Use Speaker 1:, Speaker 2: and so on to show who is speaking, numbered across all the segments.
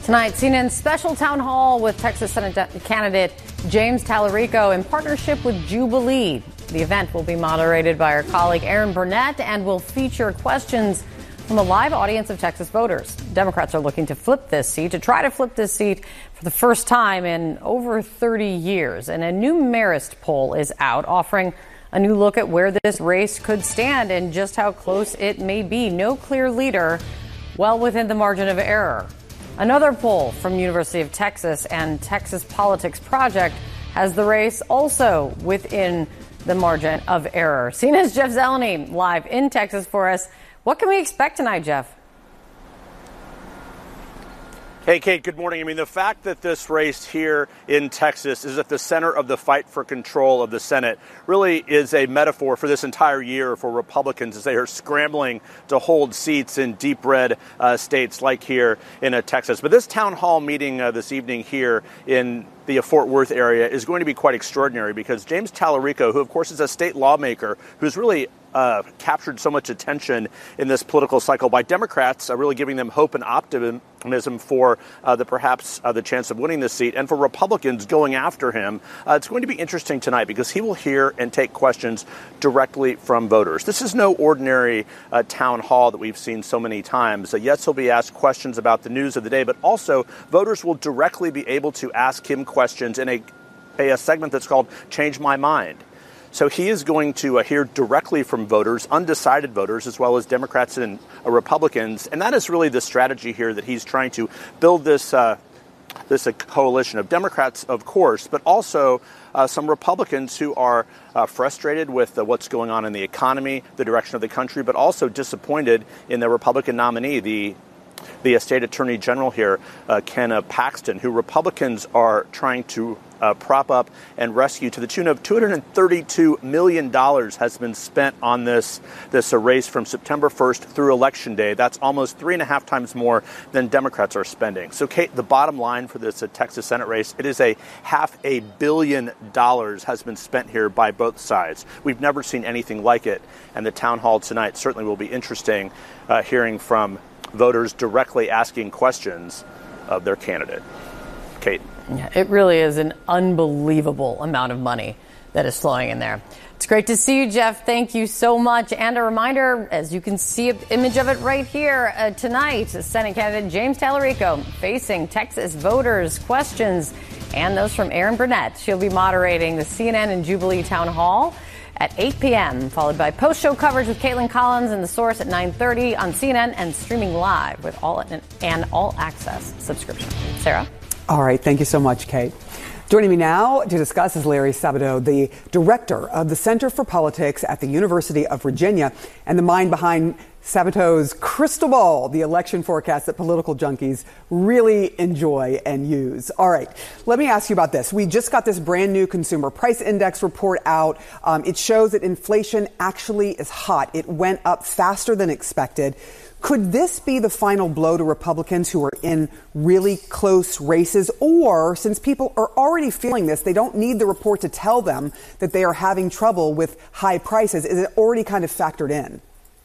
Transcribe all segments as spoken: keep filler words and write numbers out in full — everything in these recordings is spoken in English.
Speaker 1: Tonight, C N N's special town hall with Texas Senate candidate James Talarico in partnership with Jubilee. The event will be moderated by our colleague Erin Burnett and will feature questions from a live audience of Texas voters. Democrats are looking to flip this seat, to try to flip this seat for the first time in over thirty years. And a new Marist poll is out offering a new look at where this race could stand and just how close it may be. No clear leader, well within the margin of error. Another poll from University of Texas and Texas Politics Project has the race also within the margin of error. C N N's Jeff Zeleny live in Texas for us. What can we expect tonight, Jeff?
Speaker 2: Hey, Kate, good morning. I mean, the fact that this race here in Texas is at the center of the fight for control of the Senate really is a metaphor for this entire year for Republicans as they are scrambling to hold seats in deep red uh, states like here in uh, Texas. But this town hall meeting uh, this evening here in the Fort Worth area is going to be quite extraordinary because James Talarico, who, of course, is a state lawmaker who's really Uh, captured so much attention in this political cycle by Democrats, uh, really giving them hope and optimism for uh, the perhaps uh, the chance of winning this seat, and for Republicans going after him. Uh, it's going to be interesting tonight because he will hear and take questions directly from voters. This is no ordinary uh, town hall that we've seen so many times. Uh, yes, he'll be asked questions about the news of the day, but also voters will directly be able to ask him questions in a, a, a segment that's called Change My Mind. So he is going to uh, hear directly from voters, undecided voters, as well as Democrats and uh, Republicans. And that is really the strategy here, that he's trying to build this uh, this uh, coalition of Democrats, of course, but also uh, some Republicans who are uh, frustrated with uh, what's going on in the economy, the direction of the country, but also disappointed in the Republican nominee, the the state attorney general here, uh, Ken uh, Paxton, who Republicans are trying to uh, prop up and rescue to the tune of two hundred thirty-two million dollars has been spent on this this uh, race from September first through Election Day. That's almost three and a half times more than Democrats are spending. So, Kate, the bottom line for this uh, Texas Senate race, it is a half a billion dollars has been spent here by both sides. We've never seen anything like it. And the town hall tonight certainly will be interesting, uh, hearing from voters directly asking questions of their candidate. Kate.
Speaker 1: Yeah, it really is an unbelievable amount of money that is flowing in there. It's great to see you, Jeff. Thank you so much. And a reminder, as you can see an image of it right here, uh, tonight, Senate candidate James Talarico facing Texas voters' questions and those from Erin Burnett. She'll be moderating the C N N and Jubilee Town Hall at eight p.m., followed by post-show coverage with Caitlin Collins and The Source at nine thirty on C N N and streaming live with all and all-access subscription. Sarah?
Speaker 3: All right. Thank you so much, Kate. Joining me now to discuss is Larry Sabato, the director of the Center for Politics at the University of Virginia and the mind behind Sabato's crystal ball, the election forecast that political junkies really enjoy and use. All right, let me ask you about this. We just got this brand new consumer price index report out. Um, it shows that inflation actually is hot. It went up faster than expected. Could this be the final blow to Republicans who are in really close races? Or, since people are already feeling this, they don't need the report to tell them that they are having trouble with high prices. Is it already kind of factored in?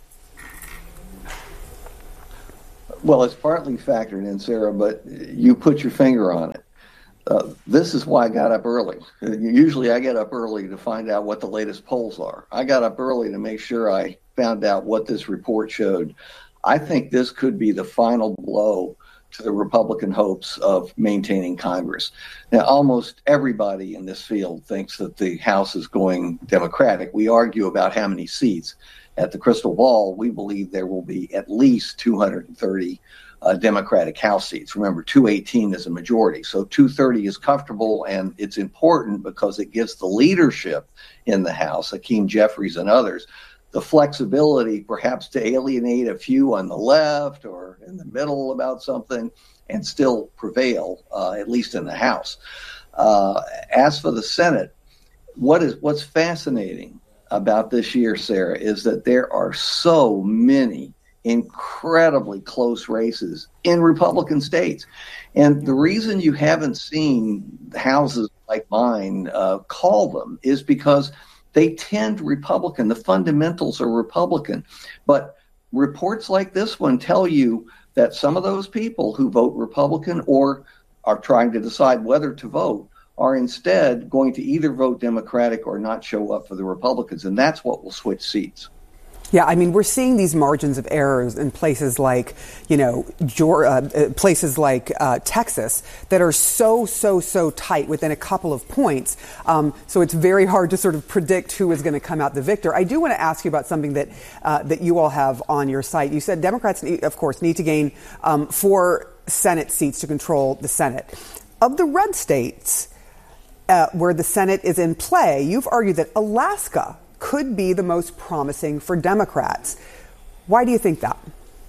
Speaker 4: Well, it's partly factored in, Sarah, but you put your finger on it. Uh, this is why I got up early. Usually I get up early to find out what the latest polls are. I got up early to make sure I found out what this report showed. I think this could be the final blow to the Republican hopes of maintaining Congress. Now, almost everybody in this field thinks that the House is going Democratic. We argue about how many seats. At the crystal ball, we believe there will be at least two hundred thirty uh, Democratic House seats. Remember, two eighteen is a majority. So two thirty is comfortable, and it's important because it gives the leadership in the House, Hakeem Jeffries and others, the flexibility perhaps to alienate a few on the left or in the middle about something and still prevail, uh, at least in the House. Uh, as for the Senate, what is what's fascinating about this year, Sarah, is that there are so many incredibly close races in Republican states. And the reason you haven't seen houses like mine uh, call them is because they tend Republican. The fundamentals are Republican. But reports like this one tell you that some of those people who vote Republican or are trying to decide whether to vote are instead going to either vote Democratic or not show up for the Republicans. And that's what will switch seats.
Speaker 3: Yeah, I mean, we're seeing these margins of errors in places like, you know, Georgia, uh, places like uh, Texas that are so, so, so tight within a couple of points. Um, so it's very hard to sort of predict who is going to come out the victor. I do want to ask you about something that uh, that you all have on your site. You said Democrats, need, of course, need to gain um, four Senate seats to control the Senate. Of the red states uh, where the Senate is in play, you've argued that Alaska could be the most promising for Democrats. Why do you think that?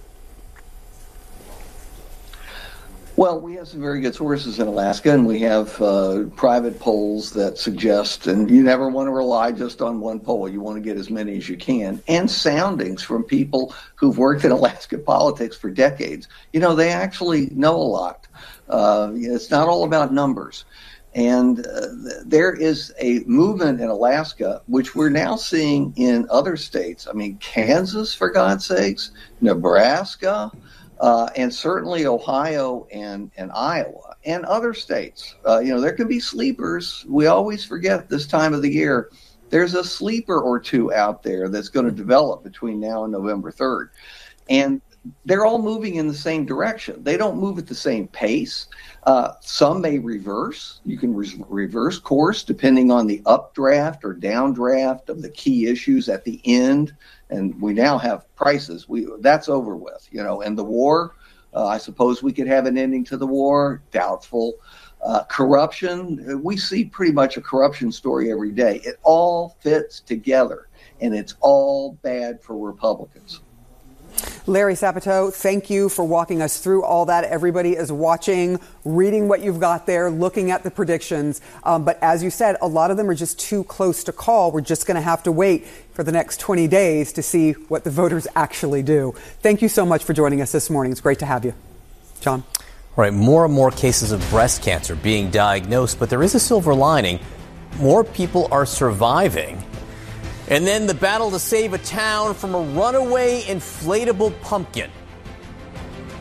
Speaker 4: Well, we have some very good sources in Alaska, and we have uh, private polls that suggest, and you never want to rely just on one poll. You want to get as many as you can, and soundings from people who've worked in Alaska politics for decades. You know, they actually know a lot. Uh, it's not all about numbers. And uh, there is a movement in Alaska, which we're now seeing in other states. I mean, Kansas, for God's sakes, Nebraska, uh, and certainly Ohio and, and Iowa and other states. Uh, you know, there can be sleepers. We always forget this time of the year. There's a sleeper or two out there that's going to develop between now and November third. And they're all moving in the same direction. They don't move at the same pace. Uh, some may reverse. You can re- reverse course depending on the updraft or downdraft of the key issues at the end. And we now have prices. We that's over with, you know. And the war, uh, I suppose we could have an ending to the war. Doubtful. Uh, corruption. We see pretty much a corruption story every day. It all fits together, and it's all bad for Republicans.
Speaker 3: Larry Sabato, thank you for walking us through all that. Everybody is watching, reading what you've got there, looking at the predictions. Um, but as you said, a lot of them are just too close to call. We're just going to have to wait for the next twenty days to see what the voters actually do. Thank you so much for joining us this morning. It's great to have you. John?
Speaker 5: All right, more and more cases of breast cancer being diagnosed, but there is a silver lining. More people are surviving. And then the battle to save a town from a runaway inflatable pumpkin.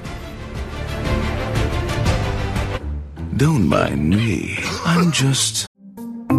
Speaker 6: Don't mind me. I'm just